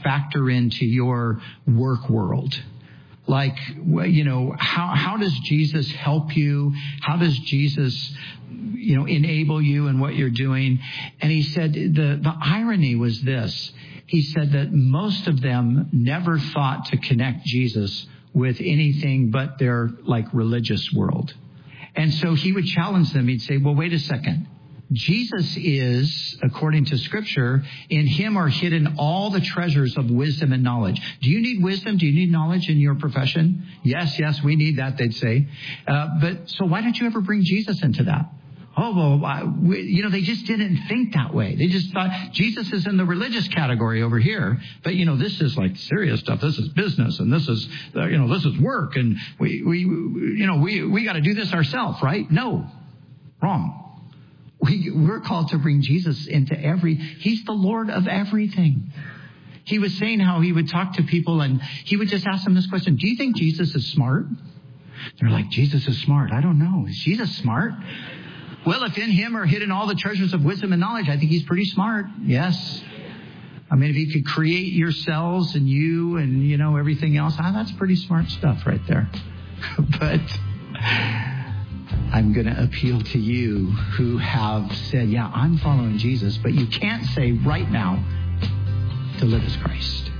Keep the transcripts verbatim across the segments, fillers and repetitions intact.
factor into your work world? Like, you know, how, how does Jesus help you? How does Jesus, you know, enable you in what you're doing? And he said, the, the irony was this. He said that most of them never thought to connect Jesus with anything but their, like, religious world. And so he would challenge them. He'd say, well, wait a second. Jesus is, according to Scripture, in him are hidden all the treasures of wisdom and knowledge. Do you need wisdom? Do you need knowledge in your profession? Yes, yes, we need that, they'd say. Uh, but so why don't you ever bring Jesus into that? Oh, well, I, we, you know, they just didn't think that way. They just thought Jesus is in the religious category over here. But, you know, this is like serious stuff. This is business, and this is, uh, you know, this is work. And we, we you know, we, we got to do this ourselves, right? No, wrong. We, we're called to bring Jesus into every, he's the Lord of everything. He was saying how he would talk to people and he would just ask them this question. Do you think Jesus is smart? They're like, Jesus is smart. I don't know. Is Jesus smart? Well, if in him are hidden all the treasures of wisdom and knowledge, I think he's pretty smart. Yes. I mean, if he could create your cells and you and, you know, everything else, ah, that's pretty smart stuff right there. But I'm going to appeal to you who have said, yeah, I'm following Jesus, but you can't say right now to live as Christ.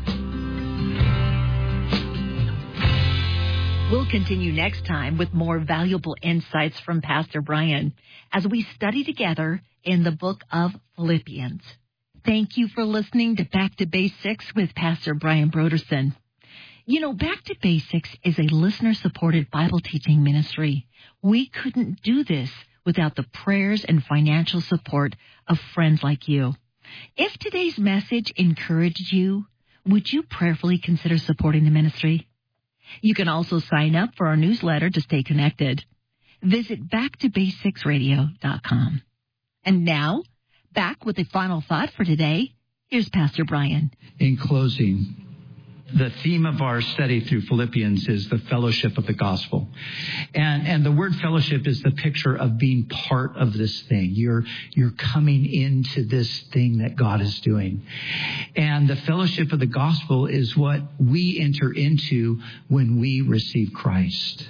We'll continue next time with more valuable insights from Pastor Brian as we study together in the book of Philippians. Thank you for listening to Back to Basics with Pastor Brian Brodersen. You know, Back to Basics is a listener-supported Bible teaching ministry. We couldn't do this without the prayers and financial support of friends like you. If today's message encouraged you, would you prayerfully consider supporting the ministry? You can also sign up for our newsletter to stay connected. Visit back to basics radio dot com. And now, back with the final thought for today. Here's Pastor Brian. In closing, the theme of our study through Philippians is the fellowship of the gospel. And, and the word fellowship is the picture of being part of this thing. You're, you're coming into this thing that God is doing. And the fellowship of the gospel is what we enter into when we receive Christ.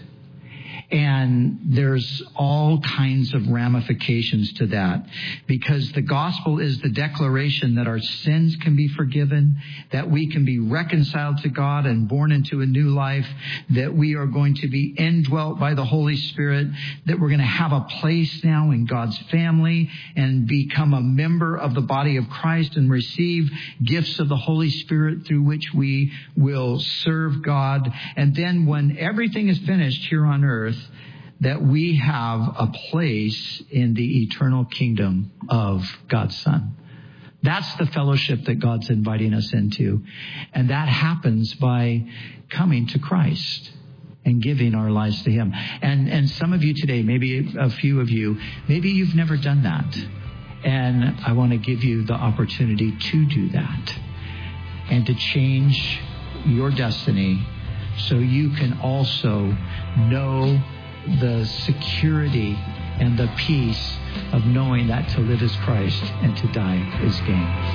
And there's all kinds of ramifications to that, because the gospel is the declaration that our sins can be forgiven, that we can be reconciled to God and born into a new life, that we are going to be indwelt by the Holy Spirit, that we're going to have a place now in God's family and become a member of the body of Christ and receive gifts of the Holy Spirit through which we will serve God. And then when everything is finished here on earth, that we have a place in the eternal kingdom of God's Son. That's the fellowship that God's inviting us into. And that happens by coming to Christ and giving our lives to him. And, and some of you today, maybe a few of you, maybe you've never done that. And I want to give you the opportunity to do that and to change your destiny so you can also know the security and the peace of knowing that to live is Christ and to die is gain.